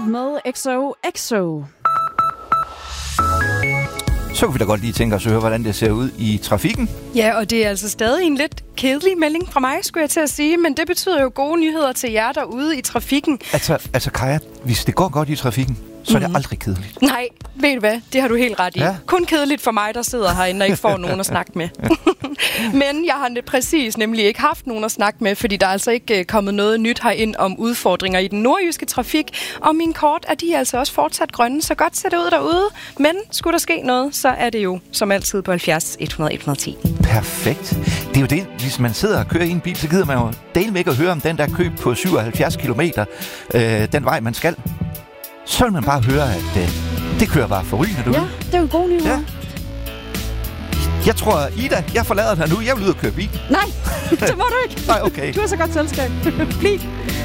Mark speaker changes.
Speaker 1: med XOXO.
Speaker 2: Så kunne vi da godt lige tænke os at høre, hvordan det ser ud i trafikken.
Speaker 3: Ja, og det er altså stadig en lidt kedelig melding fra mig, skulle jeg til at sige, men det betyder jo gode nyheder til jer derude i trafikken.
Speaker 2: Altså Kaja, hvis det går godt i trafikken, så er det aldrig kedeligt.
Speaker 3: Nej, ved du hvad? Det har du helt ret i.
Speaker 2: Ja.
Speaker 3: Kun kedeligt for mig, der sidder herinde og ikke får nogen at snakke med. Men jeg har præcis nemlig ikke haft nogen at snakke med, fordi der er altså ikke kommet noget nyt herind om udfordringer i den nordjyske trafik. Og mine kort er de altså også fortsat grønne, så godt ser det ud derude. Men skulle der ske noget, så er det jo som altid på 70 100 110.
Speaker 2: Perfekt. Det er jo det, hvis man sidder og kører i en bil, så gider man jo dele væk at høre om den der køb på 77 kilometer, den vej man skal. Så vil man bare høre, at det kører bare forrygende derude.
Speaker 1: Ja, det er jo gode nyheder.
Speaker 2: Ja. Jeg tror, Ida, jeg forlader dig nu. Jeg vil ud og køre bil.
Speaker 1: Nej, det må du ikke.
Speaker 2: Nej, okay.
Speaker 1: Du er så godt selskab. Bliv.